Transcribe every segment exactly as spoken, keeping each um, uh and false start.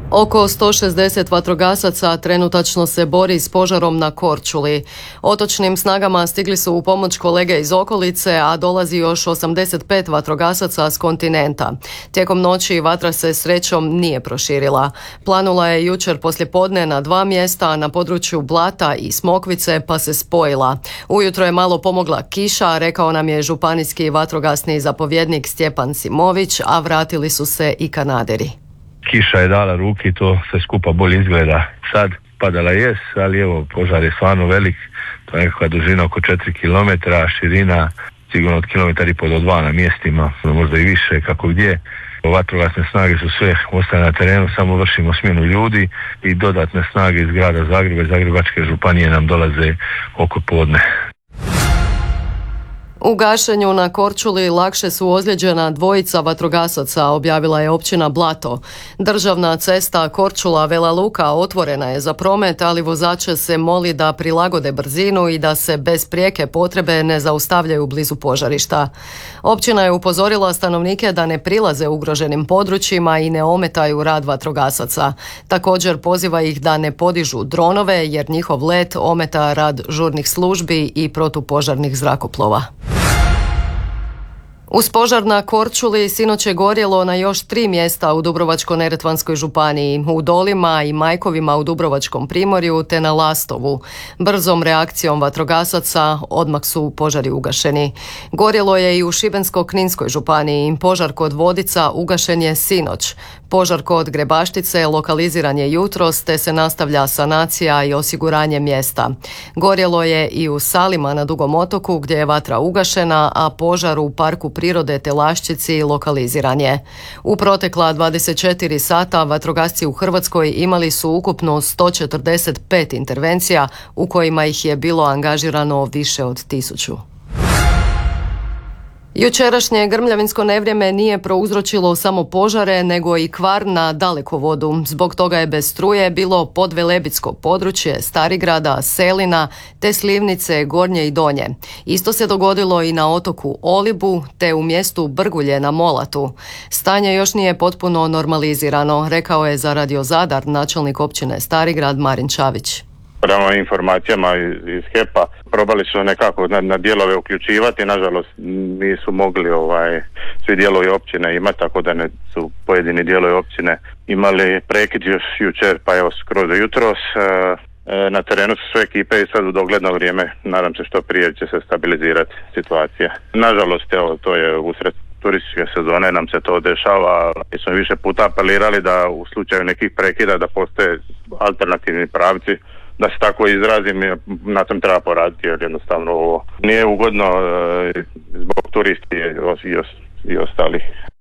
Oko sto šezdeset vatrogasaca trenutačno se bori s požarom na Korčuli. Otočnim snagama stigli su u pomoć kolege iz okolice, a dolazi još osamdeset pet vatrogasaca s kontinenta. Tijekom noći vatra se srećom nije proširila. Planula je jučer poslijepodne na dva mjesta na području Blata i Smokvice, pa se spojila. Ujutro je malo pomogla kiša, rekao nam je županijski vatrogasni zapovjednik Stjepan Simović, a vratili su se i kanaderi. Kiša je dala ruki, to sve skupa bolje izgleda. Sad padala jes, ali evo, požar je stvarno velik, to je nekakva dužina oko četiri kilometra, širina sigurno od kilometar i pol do dva na mjestima, možda i više, kako gdje. Vatrogasne snage su sve ostale na terenu, samo vršimo smjenu ljudi i dodatne snage iz grada Zagreba i Zagrebačke županije nam dolaze oko podne. U gašenju na Korčuli lakše su ozlijeđena dvojica vatrogasaca, objavila je općina Blato. Državna cesta Korčula-Vela Luka otvorena je za promet, ali vozače se moli da prilagode brzinu i da se bez prijeke potrebe ne zaustavljaju blizu požarišta. Općina je upozorila stanovnike da ne prilaze ugroženim područjima i ne ometaju rad vatrogasaca. Također poziva ih da ne podižu dronove jer njihov let ometa rad žurnih službi i protupožarnih zrakoplova. Uz požar na Korčuli sinoć je gorjelo na još tri mjesta u Dubrovačko-neretvanskoj županiji, u Dolima i Majkovima u Dubrovačkom primorju te na Lastovu. Brzom reakcijom vatrogasaca odmah su požari ugašeni. Gorjelo je i u Šibensko-kninskoj županiji. Požar kod Vodica ugašen je sinoć. Požar kod Grebaštice lokaliziran je jutros te se nastavlja sanacija i osiguranje mjesta. Gorjelo je i u Salima na Dugom otoku gdje je vatra ugašena, a požar u parku prirode Telaščici lokaliziran je. U protekla dvadeset četiri sata vatrogasci u Hrvatskoj imali su ukupno sto četrdeset pet intervencija u kojima ih je bilo angažirano više od tisuću. Jučerašnje grmljavinsko nevrijeme nije prouzročilo samo požare, nego i kvar na dalekovodu. Zbog toga je bez struje bilo podvelebitsko područje Starigrada, Selina, te Slivnice, Gornje i Donje. Isto se dogodilo i na otoku Olibu, te u mjestu Brgulje na Molatu. Stanje još nije potpuno normalizirano, rekao je za Radio Zadar načelnik općine Starigrad Marin Čavić. Prema informacijama iz H E P-a probali su nekako na, na dijelove uključivati, nažalost nisu mogli ovaj, svi dijelovi općine imati, tako da ne su pojedini dijelovi općine imali prekid još jučer, pa evo skroz do jutros. E, na terenu su sve ekipe i sad u dogledno vrijeme, nadam se što prije će se stabilizirati situacija. Nažalost, evo, to je usred turističke sezone nam se to dešava. Mi smo više puta apelirali da u slučaju nekih prekida da postoje alternativni pravci, da se tako izrazim, na tom treba poraditi jer jednostavno ovo nije ugodno e, zbog turisti i, i, i ostalih.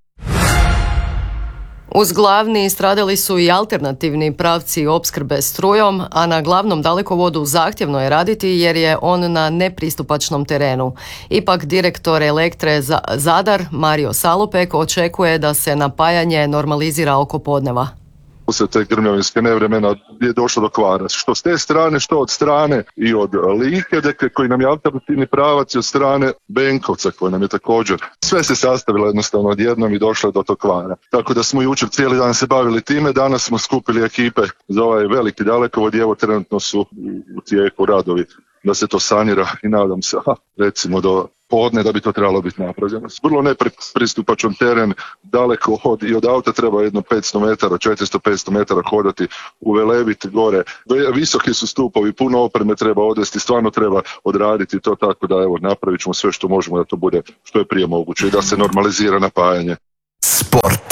Uz glavni stradali su i alternativni pravci opskrbe strujom, a na glavnom dalekovodu zahtjevno je raditi jer je on na nepristupačnom terenu. Ipak direktor Elektre Zadar Mario Salopek očekuje da se napajanje normalizira oko podneva. Usred te grmljavinske nevremena je došlo do kvara. Što s te strane, što od strane i od Like, dakle, koji nam je alternativni pravac, i od strane Benkovca koji nam je također. Sve se sastavilo jednostavno odjednom i došlo do tog kvara. Tako da smo jučer cijeli dan se bavili time, danas smo skupili ekipe za ovaj veliki dalekovod i evo trenutno su u tijeku radovi da se to sanira i nadam se, aha, recimo do podne da bi to trebalo biti napravljeno. Vrlo nepristupačan teren, daleko od, i od auta treba jedno petsto metara, četiristo do petsto metara hodati u Velebit gore. Visoki su stupovi, puno opreme treba odvesti, stvarno treba odraditi to, tako da evo napravit ćemo sve što možemo da to bude što je prije moguće i da se normalizira napajanje. Sport.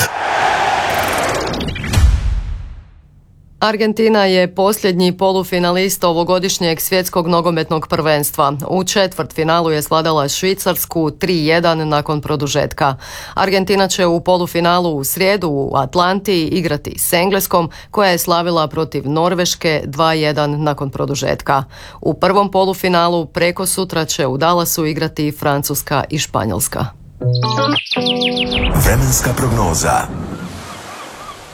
Argentina je posljednji polufinalist ovogodišnjeg svjetskog nogometnog prvenstva. U četvrtfinalu je svladala Švicarsku tri jedan nakon produžetka. Argentina će u polufinalu u srijedu u Atlanti igrati s Engleskom, koja je slavila protiv Norveške dva jedan nakon produžetka. U prvom polufinalu preko sutra će u Dallasu igrati Francuska i Španjolska. Španjolska. Vremenska prognoza.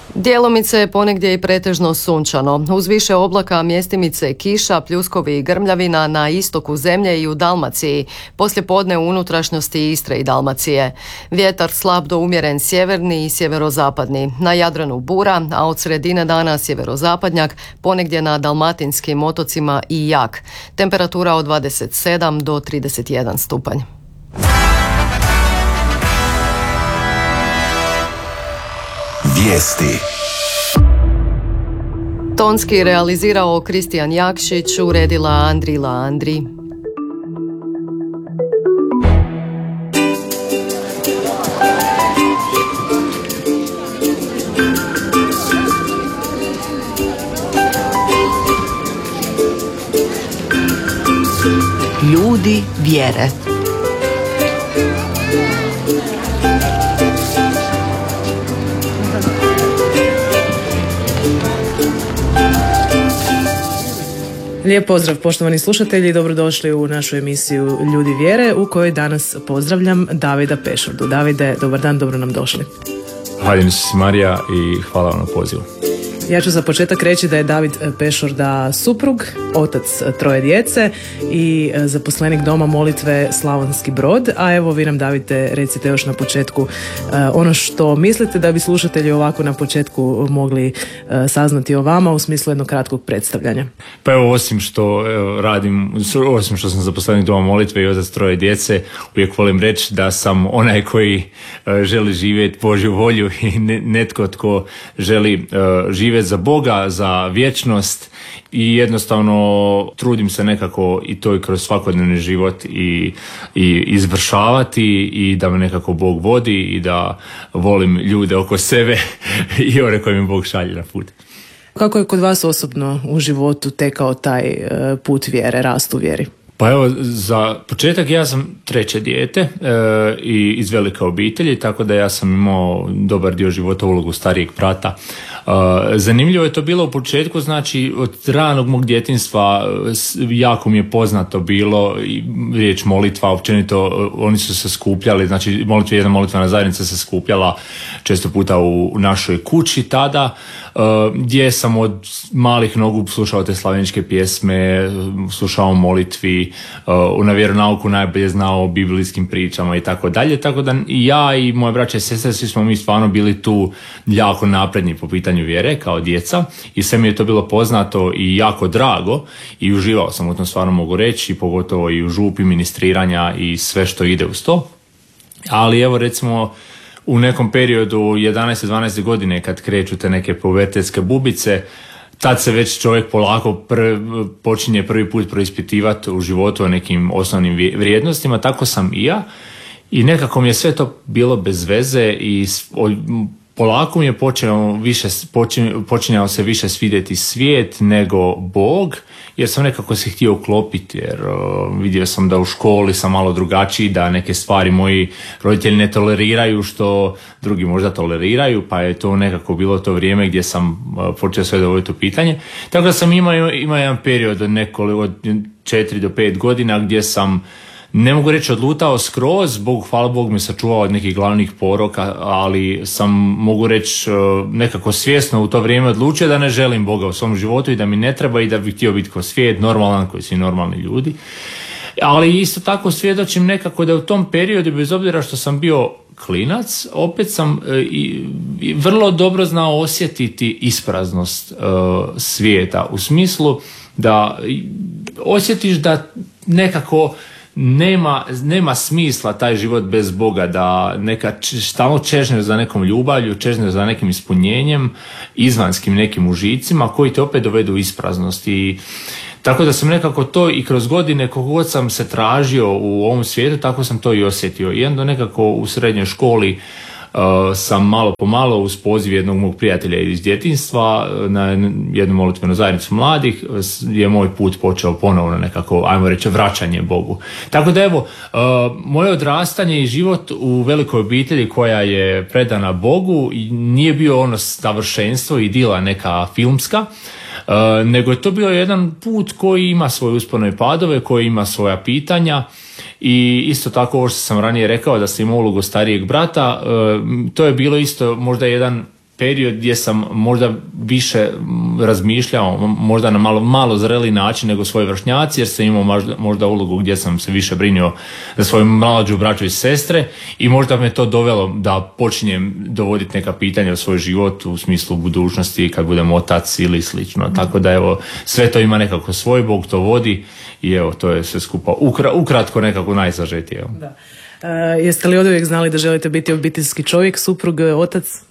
Djelomice je ponegdje i pretežno sunčano. Uz više oblaka mjestimice kiša, pljuskovi i grmljavina na istoku zemlje i u Dalmaciji, poslije podne u unutrašnjosti Istre i Dalmacije. Vjetar slab do umjeren sjeverni i sjeverozapadni. Na Jadranu bura, a od sredine dana sjeverozapadnjak, ponegdje na dalmatinskim otocima i jak. Temperatura od dvadeset sedam do trideset jedan stupanj. Vijesti. Tonski realizirao Kristijan Jakšić, uredila Andrila Andri. Ljudi vjere. Lijep pozdrav poštovani slušatelji, dobrodošli u našu emisiju Ljudi vjere u kojoj danas pozdravljam Davida Pešordu. Davide, dobar dan, dobro nam došli. Hvala se Marija i hvala vam na pozivu. Ja ću za početak reći da je David Pešorda suprug, otac troje djece i zaposlenik Doma molitve Slavonski Brod, a evo vi nam, Davide, recite još na početku ono što mislite da bi slušatelji ovako na početku mogli saznati o vama u smislu jednog kratkog predstavljanja. Pa evo, osim što evo, radim, osim što sam zaposlenik Doma molitve i otac troje djece, uvijek volim reći da sam onaj koji želi živjeti Božju volju i netko tko želi živjeti za Boga, za vječnost i jednostavno trudim se nekako i to i kroz svakodnevni život i, i izvršavati i da me nekako Bog vodi i da volim ljude oko sebe i one koje mi Bog šalje na put. Kako je kod vas osobno u životu tekao taj put vjere, rast u vjeri? Pa evo, za početak ja sam treće dijete e, i iz velike obitelji, tako da ja sam imao dobar dio života ulogu starijeg brata. E, zanimljivo je to bilo u početku, znači od ranog mog djetinjstva jako mi je poznato bilo i riječ molitva, općenito oni su se skupljali, znači molitva, jedna molitvena zajednica se skupljala često puta u, u našoj kući tada, e, gdje sam od malih nogu slušao te slaveničke pjesme, slušao molitvi, Uh, na vjeronauku najbolje znao o biblijskim pričama i tako dalje, tako da i ja i moje braće i sestre, svi smo mi stvarno bili tu jako napredni po pitanju vjere kao djeca i sve mi je to bilo poznato i jako drago i uživao sam u tom, stvarno mogu reći, pogotovo i u župi ministriranja i sve što ide uz to. Ali evo, recimo u nekom periodu jedanaeste dvanaeste godine kad kreću te neke pubertetske bubice, tad se već čovjek polako pr, počinje prvi put preispitivati u životu o nekim osnovnim vrijednostima, tako sam i ja. I nekako mi je sve to bilo bez veze i polako mi je počinjao, više, počinjao, počinjao se više svidjeti svijet nego Bog, jer sam nekako se htio uklopiti, jer uh, vidio sam da u školi sam malo drugačiji, da neke stvari moji roditelji ne toleriraju što drugi možda toleriraju, pa je to nekako bilo to vrijeme gdje sam uh, počeo sve dovoditi u pitanje. Tako da sam imao, imao jedan period od nekoliko, od četiri do pet godina gdje sam, ne mogu reći odlutao skroz, Bog, hvala Bog me sačuvao od nekih glavnih poroka, ali sam, mogu reći, nekako svjesno u to vrijeme odlučio da ne želim Boga u svom životu i da mi ne treba i da bih htio biti ko svijet, normalan, koji svi normalni ljudi. Ali isto tako svjedočim nekako da u tom periodu, bez obzira što sam bio klinac, opet sam i, i vrlo dobro znao osjetiti ispraznost uh, svijeta, u smislu da osjetiš da nekako Nema, nema smisla taj život bez Boga, da neka stalno čežneš za nekom ljubavlju, čežneš za nekim ispunjenjem, izvanskim nekim užicima koji te opet dovedu u ispraznost. I tako da sam nekako to i kroz godine, koliko god sam se tražio u ovom svijetu, tako sam to i osjetio. I onda nekako u srednjoj školi Uh, sam malo po malo uz poziv jednog mog prijatelja iz djetinjstva na jednu molitvenu zajednicu mladih je moj put počeo ponovno nekako, ajmo reći, vraćanje Bogu. Tako da evo, uh, moje odrastanje i život u velikoj obitelji koja je predana Bogu nije bio ono savršenstvo, idila neka filmska, uh, nego je to bio jedan put koji ima svoje uspone i padove, koji ima svoja pitanja. I isto tako ovo što sam ranije rekao da sam imao ulogu starijeg brata, to je bilo isto možda jedan period gdje sam možda više razmišljao, možda na malo, malo zreli način nego svoji vršnjaci, jer sam imao možda, možda ulogu gdje sam se više brinuo za svoju mlađu braću i sestre i možda me to dovelo da počinjem dovoditi neka pitanja o svoj život u smislu budućnosti kad budem otac ili slično. Mm. Tako da evo, sve to ima nekako svoj, Bog to vodi i evo, to je sve skupa ukra, ukratko nekako najsažetije. Da. E, jeste li od uvijek znali da želite biti obiteljski čovjek, suprug, otac?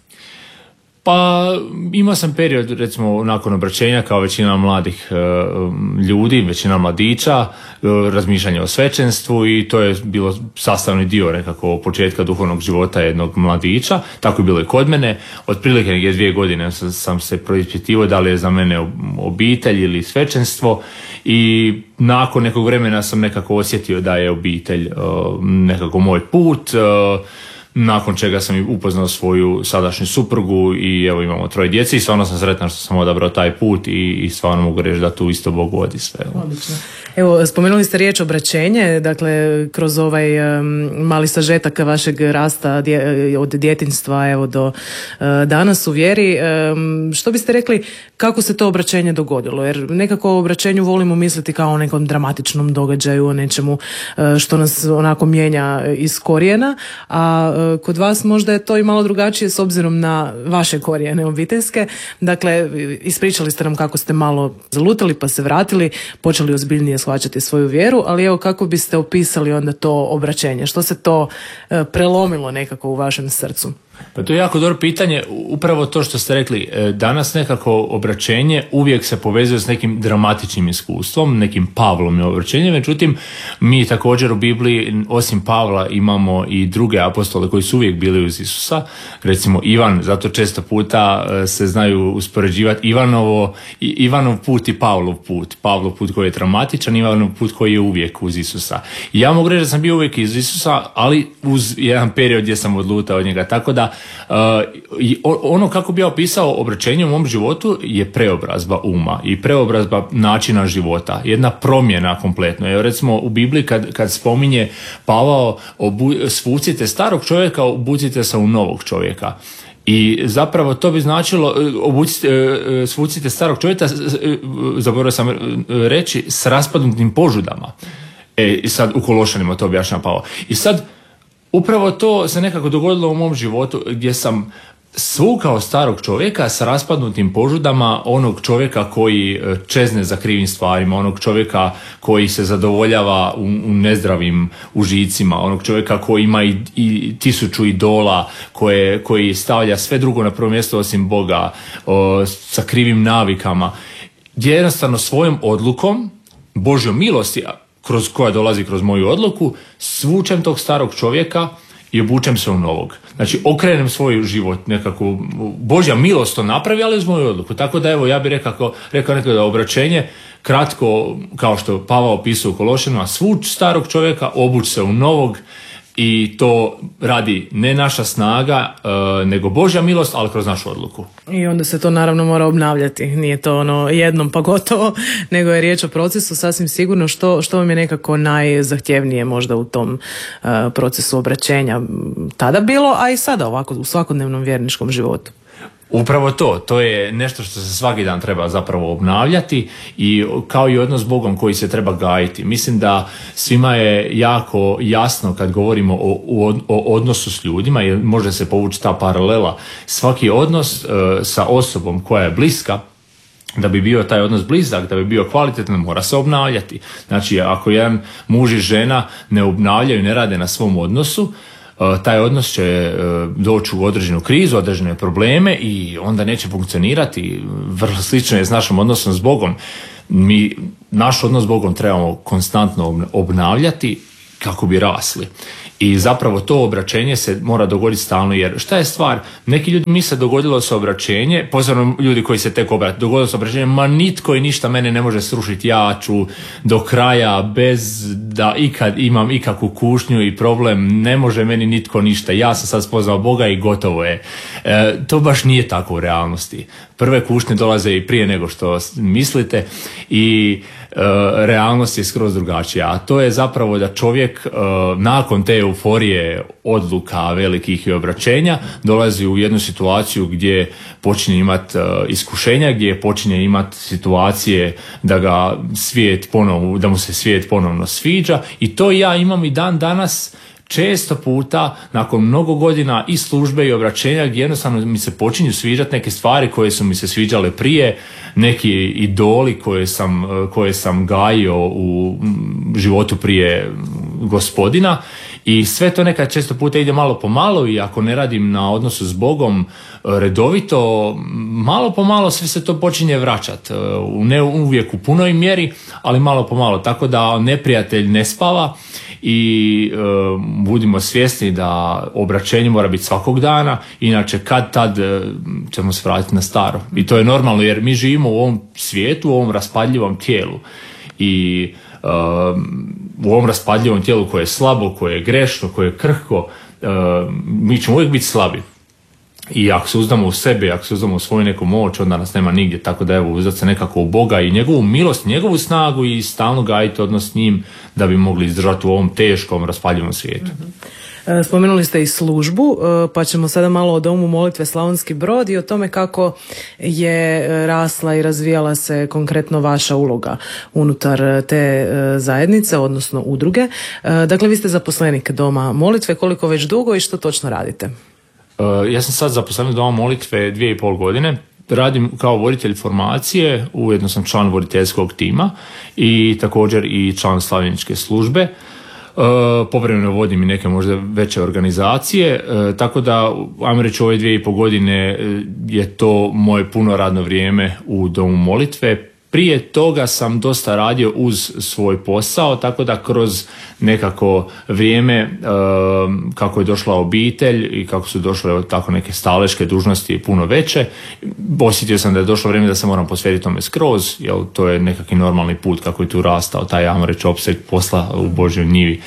Pa imao sam period, recimo nakon obraćenja kao većina mladih e, ljudi, većina mladića, e, razmišljanje o svećenstvu i to je bilo sastavni dio nekako početka duhovnog života jednog mladića. Tako je bilo i kod mene. Otprilike negdje dvije godine sam, sam se proispitivao da li je za mene obitelj ili svećenstvo i nakon nekog vremena sam nekako osjetio da je obitelj e, nekako moj put. E, nakon čega sam upoznao svoju sadašnju suprugu i evo imamo troje djece i stvarno sam sretan što sam odabrao taj put i, i stvarno mogu reći da tu isto Bog vodi sve. Odlično. Evo, spomenuli ste riječ obraćenje, dakle, kroz ovaj um, mali sažetak vašeg rasta dje, od djetinjstva evo do uh, danas u vjeri. Um, što biste rekli, kako se to obraćenje dogodilo? Jer nekako o obraćenju volimo misliti kao o nekom dramatičnom događaju, o nečemu uh, što nas onako mijenja iz korijena, a uh, kod vas možda je to i malo drugačije s obzirom na vaše korijene obiteljske. Dakle, ispričali ste nam kako ste malo zalutali pa se vratili, počeli ozbiljnije shvaćati svoju vjeru, ali evo kako biste opisali onda to obraćenje? Što se to e, prelomilo nekako u vašem srcu? Pa to je jako dobro pitanje, upravo to što ste rekli, danas nekako obraćenje uvijek se povezuje s nekim dramatičnim iskustvom, nekim Pavlom je obraćenje, međutim mi također u Bibliji osim Pavla imamo i druge apostole koji su uvijek bili uz Isusa, recimo Ivan, zato često puta se znaju uspoređivati Ivanovo, Ivanov put i Pavlov put, Pavlov put koji je dramatičan, Ivanov put koji je uvijek uz Isusa. I ja mogu reći da sam bio uvijek uz Isusa, ali uz jedan period gdje sam odlutao od njega, tako da Uh, i ono kako bi ja opisao obraćenje u mom životu je preobrazba uma i preobrazba načina života, jedna promjena kompletno. Jer recimo u Bibliji kad, kad spominje Pavao obu, svucite starog čovjeka, obucite se u novog čovjeka. I zapravo to bi značilo obucite, svucite starog čovjeka, zaboravio sam reći, s raspadnutim požudama. E, i sad u Kološanima to objašnjava Pavao. I sad upravo to se nekako dogodilo u mom životu gdje sam svukao starog čovjeka s raspadnutim požudama, onog čovjeka koji čezne za krivim stvarima, onog čovjeka koji se zadovoljava u, u nezdravim užicima, onog čovjeka koji ima i, i tisuću idola, koje, koji stavlja sve drugo na prvo mjesto osim Boga, o, sa krivim navikama, gdje jednostavno svojom odlukom, Božjom milosti, kroz koja dolazi kroz moju odluku, svučem tog starog čovjeka i obučem se u novog. Znači, okrenem svoj život nekako, Božja milost to napravi, ali uz moju odluku. Tako da, evo, ja bih rekao, rekao nekako da obraćenje, kratko, kao što Pavao opisao u Kološanima, svuč starog čovjeka, obuč se u novog i to radi ne naša snaga, e, nego Božja milost, ali kroz našu odluku. I onda se to naravno mora obnavljati. Nije to ono jednom pa gotovo, nego je riječ o procesu sasvim sigurno. Što, što vam je nekako najzahtjevnije možda u tom uh, procesu obraćenja tada bilo, a i sada ovako u svakodnevnom vjerničkom životu? Upravo to, to je nešto što se svaki dan treba zapravo obnavljati i kao i odnos s Bogom koji se treba gajiti. Mislim da svima je jako jasno kad govorimo o, o, o odnosu s ljudima, jer može se povući ta paralela. Svaki odnos uh, sa osobom koja je bliska, da bi bio taj odnos blizak, da bi bio kvalitetan, mora se obnavljati. Znači, ako jedan muž i žena ne obnavljaju, ne rade na svom odnosu, taj odnos će doći u određenu krizu, određene probleme i onda neće funkcionirati. Vrlo slično je s našim odnosom s Bogom. Mi naš odnos s Bogom trebamo konstantno obnavljati kako bi rasli. I zapravo to obraćenje se mora dogoditi stalno, jer šta je stvar? Neki ljudi misle dogodilo se obraćenje, posebno ljudi koji se tek obrate, dogodilo se obraćenje, ma nitko i ništa mene ne može srušiti, ja ću do kraja bez da ikad imam ikakvu kušnju i problem, ne može meni nitko ništa, ja sam sad spoznao Boga i gotovo je. E, to baš nije tako u realnosti. Prve kušnje dolaze i prije nego što mislite i e, realnost je skroz drugačija, a to je zapravo da čovjek e, nakon te euforije odluka velikih i obraćenja dolazi u jednu situaciju gdje počinje imati uh, iskušenja, gdje počinje imati situacije da ga svijet ponovno, da mu se svijet ponovno sviđa, i to ja imam i dan danas često puta nakon mnogo godina i službe i obraćenja, gdje jednostavno mi se počinju sviđati neke stvari koje su mi se sviđale prije, neki idoli koje sam, koje sam gajio u životu prije Gospodina, i sve to nekad često puta ide malo po malo, i ako ne radim na odnosu s Bogom redovito, malo po malo sve se to počinje vraćati, ne uvijek u punoj mjeri, ali malo po malo, tako da neprijatelj ne spava. I e, budimo svjesni da obraćenje mora biti svakog dana, inače kad tad e, ćemo se vratiti na staro. I to je normalno, jer mi živimo u ovom svijetu, u ovom raspadljivom tijelu, i e, u ovom raspadljivom tijelu koje je slabo, koje je grešno, koje je krhko, e, mi ćemo uvijek biti slabi. I ako se uzdamo u sebe, ako se uzdamo u svoju neku moć, onda nas nema nigdje, tako da evo, uzdat se nekako u Boga i njegovu milost, njegovu snagu, i stalno gajiti odnos s njim da bi mogli izdržati u ovom teškom, raspaljivom svijetu. Spomenuli ste i službu, pa ćemo sada malo o Domu molitve Slavonski Brod i o tome kako je rasla i razvijala se konkretno vaša uloga unutar te zajednice, odnosno udruge. Dakle, vi ste zaposlenik Doma molitve, koliko već dugo i što točno radite? Ja sam sad zaposlenik Doma molitve dvije i pol godine. Radim kao voditelj formacije, ujedno sam član voditeljskog tima i također i član slavljeničke službe. Povremeno vodim i neke možda veće organizacije, tako da, ajmo reći, ove dvije i pol godine je to moje puno radno vrijeme u Domu molitve. Prije toga sam dosta radio uz svoj posao, tako da kroz nekako vrijeme kako je došla obitelj i kako su došle tako neke staleške dužnosti puno veće, osjetio sam da je došlo vrijeme da se moram posvetiti tome skroz, jer to je nekakvi normalni put kako je tu rastao taj, ajmo reći, opseg posla u Božjoj njivi.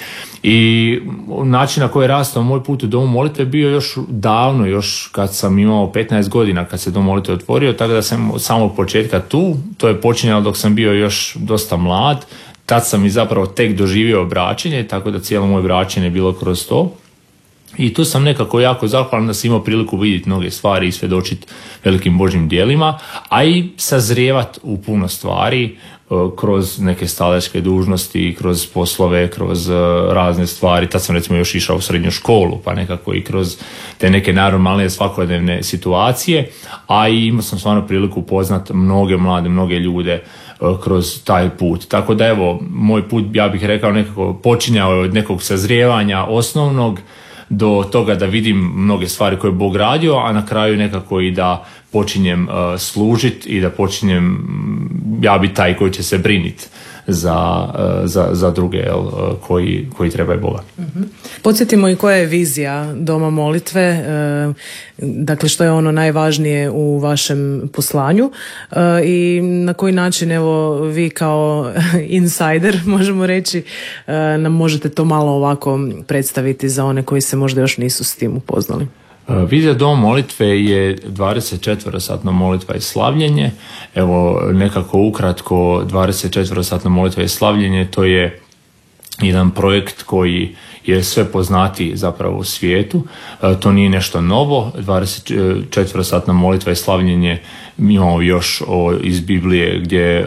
I način na koji je rastao moj put u Domu molitve bio još davno, još kad sam imao petnaest godina kad se Dom molitve otvorio, tako da sam od samog početka tu. To je počinjalo dok sam bio još dosta mlad, tad sam i zapravo tek doživio obraćenje, tako da cijelo moje obraćenje je bilo kroz to. I tu sam nekako jako zahvalan da sam imao priliku vidjeti mnoge stvari i svjedočiti velikim Božjim djelima, a i sazrijevati u puno stvari kroz neke staleške dužnosti, kroz poslove, kroz razne stvari. Tad sam recimo još išao u srednju školu, pa nekako i kroz te neke normalne svakodnevne situacije, a i imao sam stvarno priliku upoznati mnoge mlade, mnoge ljude kroz taj put. Tako da evo, moj put, ja bih rekao, nekako počinjao je od nekog sazrijevanja osnovnog do toga da vidim mnoge stvari koje je Bog radio, a na kraju nekako i da počinjem uh, služiti i da počinjem, ja bi taj koji će se briniti za, uh, za, za druge, jel, uh, koji, koji trebaju Boga. Uh-huh. Podsjetimo i koja je vizija Doma molitve, uh, dakle što je ono najvažnije u vašem poslanju, uh, i na koji način, evo, vi kao insider, možemo reći, uh, nam možete to malo ovako predstaviti za one koji se možda još nisu s tim upoznali. Vizija Doma molitve je dvadesetčetverosatna molitva i slavljenje. Evo, nekako ukratko, dvadesetčetverosatna molitva i slavljenje, to je jedan projekt koji je sve poznatiji zapravo u svijetu. To nije nešto novo. dvadesetčetverosatna molitva i slavljenje imamo još o, iz Biblije, gdje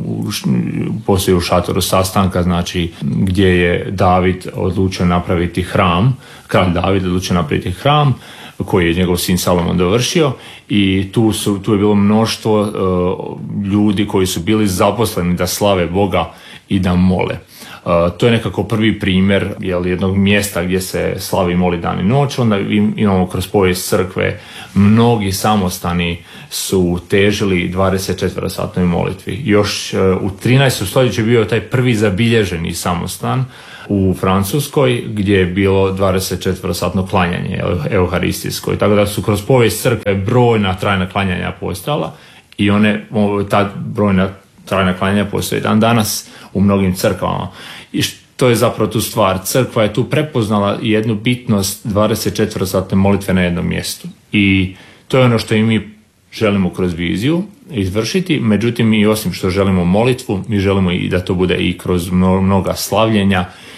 postoji u šatoru sastanka, znači gdje je David odlučio napraviti hram, kralj David odlučio napraviti hram koji je njegov sin Salomon dovršio, i tu, su, tu je bilo mnoštvo uh, ljudi koji su bili zaposleni da slave Boga i da mole. Uh, to je nekako prvi primjer, jel, jednog mjesta gdje se slavi i moli dan i noć. Onda imamo kroz povijest crkve, mnogi samostani su težili dvadesetčetverosatnoj molitvi. Još uh, u trinaestom stoljeću je bio taj prvi zabilježeni samostan u Francuskoj, gdje je bilo dvadesetčetverosatno klanjanje euharistijsko. Tako da su kroz povijest crkve brojna trajna klanjanja postala, i one, ta brojna trajna klanjanja postoje dan danas u mnogim crkvama. I to je zapravo tu stvar. Crkva je tu prepoznala jednu bitnost dvadesetčetverosatne molitve na jednom mjestu. I to je ono što i mi želimo kroz viziju izvršiti. Međutim, mi osim što želimo molitvu, mi želimo i da to bude i kroz mnoga slavljenja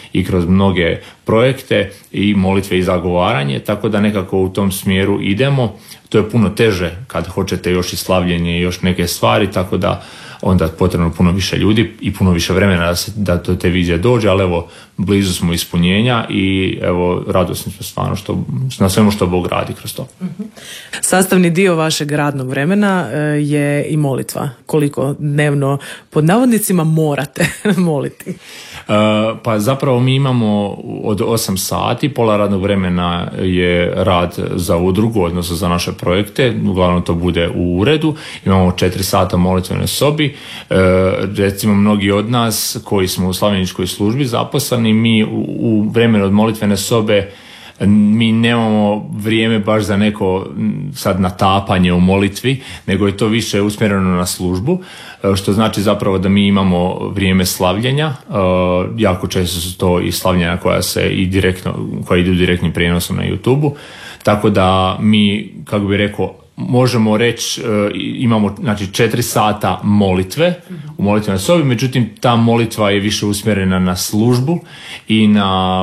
i kroz mnoge projekte i molitve i zagovaranje, tako da nekako u tom smjeru idemo. To je puno teže kad hoćete još i slavljenje i još neke stvari, tako da onda je potrebno puno više ljudi i puno više vremena da, se, da do te vizije dođe, ali evo, blizu smo ispunjenja i evo, radosni smo stvarno što, na svemu što Bog radi kroz to. Uh-huh. Sastavni dio vašeg radnog vremena je i molitva. Koliko dnevno, pod navodnicima, morate moliti? Uh, pa zapravo mi imamo od osam sati, pola radnog vremena je rad za udrugu, odnosno za naše projekte, uglavnom to bude u uredu, imamo četiri sata molitvenoj sobi, uh, recimo mnogi od nas koji smo u slavljeničkoj službi zaposleni, mi u, u vremenu od molitvene sobe mi nemamo vrijeme baš za neko sad natapanje u molitvi, nego je to više usmjereno na službu, što znači zapravo da mi imamo vrijeme slavljenja, jako često su to i slavljenja koja se i direktno, koja idu direktnim prijenosom na YouTubeu, tako da mi, kako bi rekao, možemo reći, imamo znači četiri sata molitve u molitvenoj sobi, međutim ta molitva je više usmjerena na službu i na,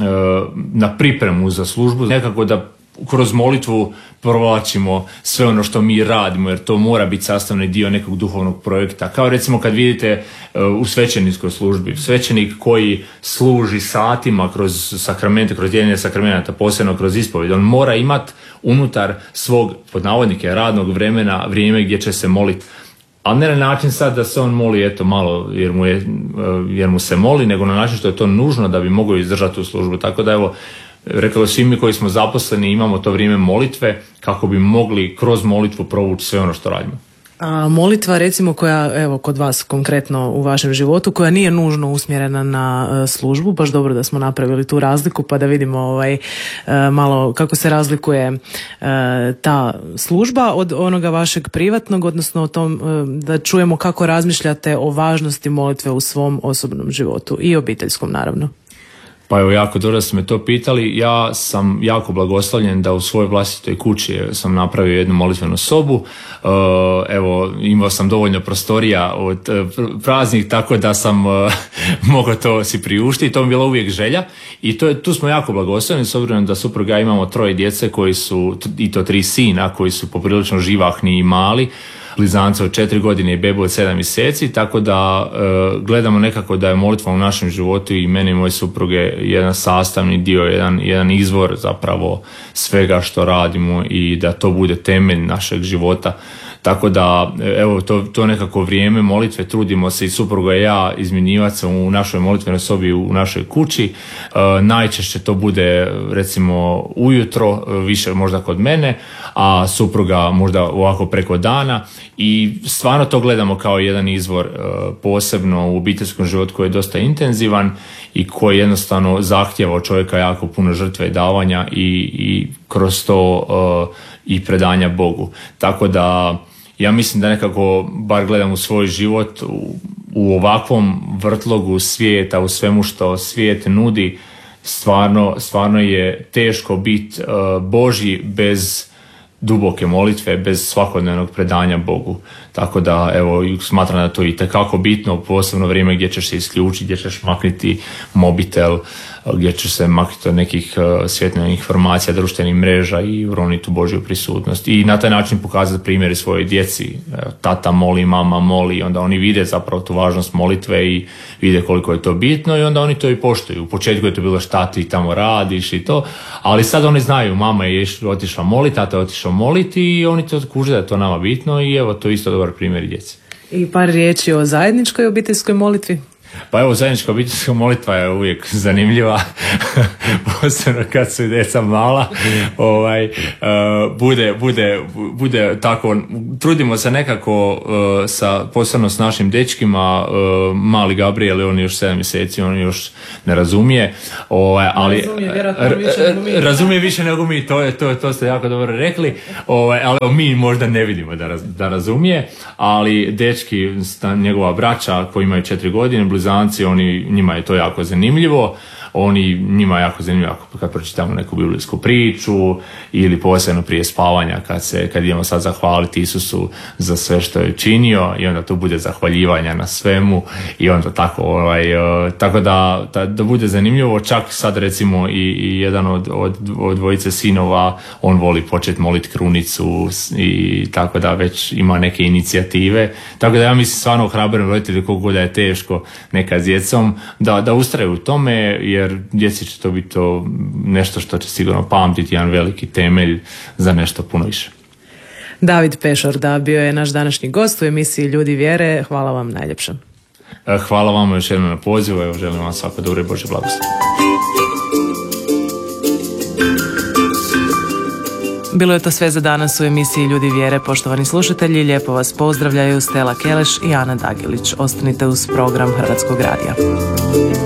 na pripremu za službu, nekako da kroz molitvu provlačimo sve ono što mi radimo, jer to mora biti sastavni dio nekog duhovnog projekta. Kao recimo kad vidite u svećeničkoj službi, svećenik koji služi satima kroz sakramente, kroz dijeljenje sakramenata, posebno kroz ispovijed, on mora imati unutar svog, pod navodnike, radnog vremena vrijeme gdje će se moliti. Ali ne na način sad da se on moli eto malo jer mu, je, jer mu se moli, nego na način što je to nužno da bi mogao izdržati tu službu. Tako da evo, rekao, svi mi koji smo zaposleni imamo to vrijeme molitve kako bi mogli kroz molitvu provući sve ono što radimo. A molitva recimo koja, evo kod vas konkretno u vašem životu, koja nije nužno usmjerena na uh, službu, baš dobro da smo napravili tu razliku pa da vidimo ovaj, uh, malo kako se razlikuje uh, ta služba od onoga vašeg privatnog, odnosno o tom uh, da čujemo kako razmišljate o važnosti molitve u svom osobnom životu i obiteljskom naravno. Pa evo, jako dobro da ste me to pitali. Ja sam jako blagoslovljen da u svojoj vlastitoj kući sam napravio jednu molitvenu sobu. Evo, imao sam dovoljno prostorija od praznih, tako da sam mogao to si priuštiti. To mi je bila uvijek želja i to je, tu smo jako blagoslovljeni s obzirom da supruga imamo troje djece koji su, i to tri sina koji su poprilično živahni i mali. Blizanca od četiri godine i bebu od sedam mjeseci, tako da e, gledamo nekako da je molitva u našem životu i meni i moje supruge jedan sastavni dio, jedan, jedan izvor zapravo svega što radimo i da to bude temelj našeg života. Tako da, evo, to, to nekako vrijeme molitve trudimo se i supruga i ja izmjenjivati se u našoj molitvenoj sobi u našoj kući. E, najčešće to bude recimo ujutro, više možda kod mene, a supruga možda ovako preko dana i stvarno to gledamo kao jedan izvor e, posebno u obiteljskom životu koji je dosta intenzivan i koji jednostavno zahtijeva od čovjeka jako puno žrtve i davanja i, i kroz to e, i predanja Bogu. Tako da ja mislim da nekako, bar gledam u svoj život, u, u ovakvom vrtlogu svijeta, u svemu što svijet nudi, stvarno, stvarno je teško biti uh, Božji bez duboke molitve, bez svakodnevnog predanja Bogu. Tako da, evo, smatram da to i tekako bitno, posebno vrijeme gdje ćeš se isključiti, gdje ćeš makniti mobitel, gdje ćeš se makniti od nekih uh, svjetljenih informacija, društvenih mreža i uroniti u Božju prisutnost. I na taj način pokazati primjeri svojoj djeci. Evo, tata moli, mama moli, onda oni vide zapravo tu važnost molitve i vide koliko je to bitno i onda oni to i poštuju. U početku je to bilo šta ti tamo radiš i to, ali sad oni znaju, mama je otišla moliti, tata je otišao moliti i oni to kuže da je to nama bitno i evo, to je isto dobar primjer djeci. I par riječi o zajedničkoj obiteljskoj molitvi. Pa evo, zajednička obiteljska molitva je uvijek zanimljiva, posebno kad su djeca mala, ovaj, uh, bude, bude, bude tako, trudimo se nekako uh, sa, posebno s našim dečkima, uh, mali Gabriel, on je još sedam mjeseci, on još ne razumije, ovaj, ali razumije, vjerojatno više nego mi, razumije više nego mi, to, je, to, to ste jako dobro rekli, ovaj, ali mi možda ne vidimo da, raz, da razumije, ali dečki, njegova braća koji imaju četiri godine, blizanci, oni, njima je to jako zanimljivo. oni, njima je jako zanimljivo kad pročitamo neku biblijsku priču ili posebno prije spavanja kad se, kad idemo sad zahvaliti Isusu za sve što je činio i onda tu bude zahvaljivanja na svemu i onda tako, ovaj, tako da, da, da bude zanimljivo. Čak sad recimo i, i jedan od, od, od dvojice sinova, on voli početi moliti krunicu i tako da već ima neke inicijative. Tako da ja mislim stvarno ohrabrujem roditelji koliko god je teško nekad s djecom da, da ustraju u tome, jer djeci će to biti to nešto što će sigurno pamtiti, jedan veliki temelj za nešto puno više. David Pešor, da, bio je naš današnji gost u emisiji Ljudi vjere. Hvala vam najljepše. Hvala vam još jednom na pozivu, evo želim vam svako dobro i Božje blagoslov. Bilo je to sve za danas u emisiji Ljudi vjere. Poštovani slušatelji, lijepo vas pozdravljaju Stella Keleš i Ana Dagilić. Ostanite uz program Hrvatskog radija.